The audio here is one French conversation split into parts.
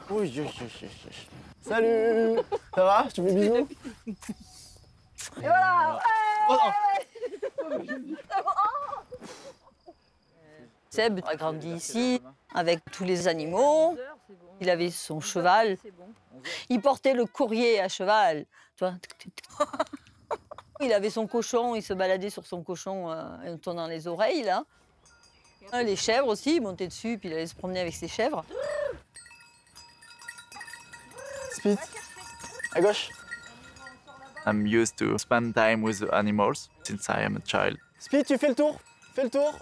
Oui, oui, oui, oui, oui. Salut. Ça va? Tu fais bisous? Et voilà. Oh, Seb a grandi ici avec tous les animaux. Il avait son cheval. Il portait le courrier à cheval. Tu vois. Il avait son cochon, il se baladait sur son cochon en tournant les oreilles, là. Les chèvres aussi, il montait dessus, puis il allait se promener avec ses chèvres. Speed. À gauche. I'm used to spend time with the animals since I am a child. Speed, tu fais le tour. Fais le tour.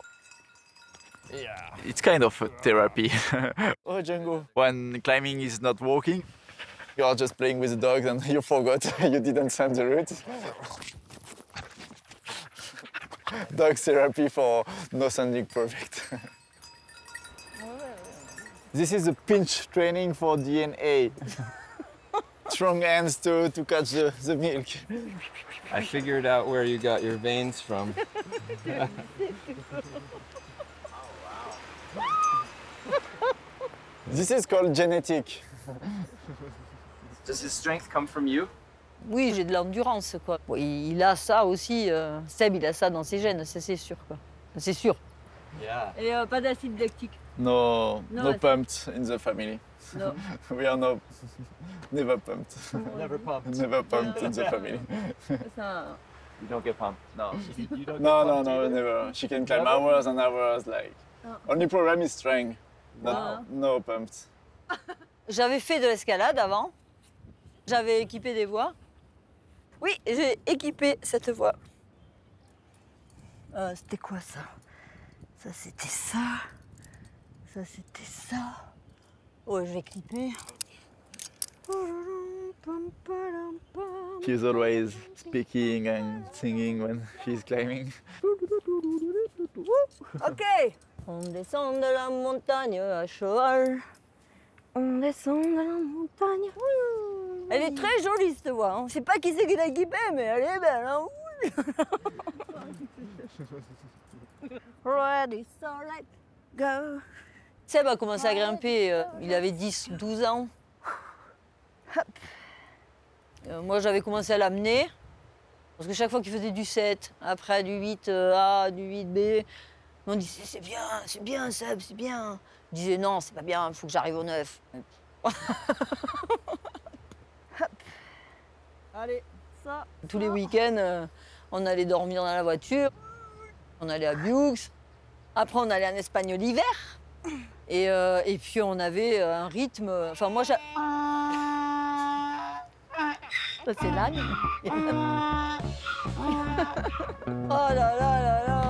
It's kind of a therapy. Oh, Django. When climbing is not working, You are just playing with the dogs and you forgot. You didn't send the route. Dog therapy for no sending perfect. This is a pinch training for DNA. Strong hands to catch the milk. I figured out where you got your veins from. This is called genetic. does his strength come from you? Oui, j'ai de l'endurance, quoi. Bon, il a ça aussi. Seb, il a ça dans ses gènes, ça c'est sûr, quoi. C'est sûr. Yeah. Et pas d'acide lactique. No, No, no I- pumped in the family. Non. We are never pumped. Never pumped. Never pumped in the family. Ça... You don't get pumped. No. You don't No, get no, pumped no, either? never. She can climb Never? hours and hours. Like, Oh. only problem is strength. Not, Wow. No pumped. J'avais fait de l'escalade avant. J'avais équipé des voies. Oui, j'ai équipé cette voie. C'était quoi ça? Ça, c'était ça. Ça, c'était ça. Ouais, j'ai équipé. She's always speaking and singing when she's climbing. Ok. On descend de la montagne à cheval. On descend de la montagne. Elle est très jolie cette voix. Hein. Je sais pas qui c'est qui l'a équipée, mais elle est belle. Hein. Ready, so let's go. Seb a commencé à grimper, il avait 10-12 ans. Hop. Moi, j'avais commencé à l'amener. Parce que chaque fois qu'il faisait du 7, après du 8A, du 8B, on disait c'est bien Seb, c'est bien. Je disais non, c'est pas bien, il faut que j'arrive au 9. Hop. Allez, ça. Tous les week-ends, on allait dormir dans la voiture. On allait à Bioux. Après, on allait en Espagne l'hiver. Et puis, on avait un rythme. Enfin, moi, ça, c'est l'âne. Oh là là là là.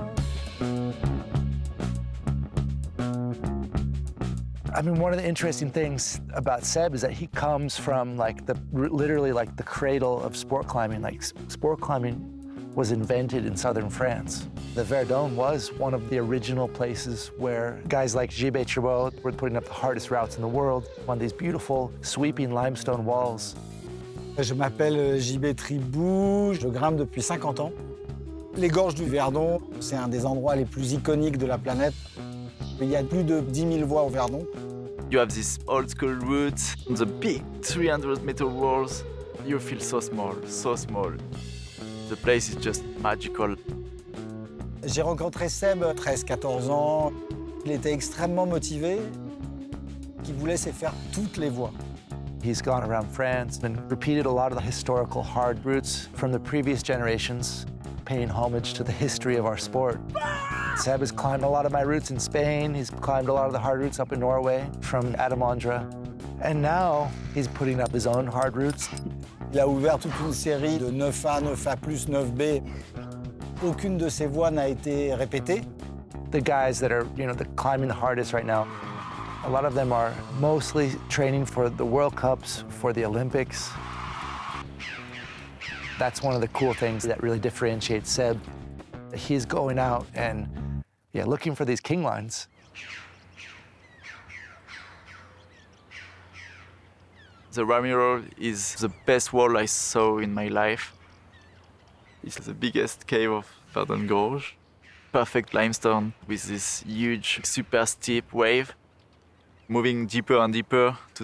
I mean, one of the interesting things about Seb is that he comes from literally like the cradle of sport climbing. Like sport climbing was invented in southern France. The Verdon was one of the original places where guys like Gilbert Thibault were putting up the hardest routes in the world on these beautiful sweeping limestone walls. Je m'appelle JB Tribou, je grimpe depuis 50 ans. Les gorges du Verdon, c'est un des endroits les plus iconiques de la planète. Il y a plus de 10 000 voies au Verdon. You have this old school route, the big 300-meter walls. You feel so small, so small. The place is just magical. J'ai rencontré Seb, 13-14 ans. Il était extrêmement motivé. Il voulait se faire toutes les voies. He's gone around France and repeated a lot of the historical hard routes from the previous generations, paying homage to the history of our sport. Seb has climbed a lot of my routes in Spain. He's climbed a lot of the hard routes up in Norway from Adamandra. And now he's putting up his own hard routes. Il a ouvert toute une série de 9A, 9A+, 9B. Aucune de ces voies n'a été répétée. The guys that are, climbing the hardest right now, a lot of them are mostly training for the World Cups, for the Olympics. That's one of the cool things that really differentiates Seb. He's going out and, looking for these king lines. The Ramiro is the best wall I saw in my life. It's the biggest cave of Verdon Gorge. Perfect limestone with this huge, super steep wave, moving deeper and deeper to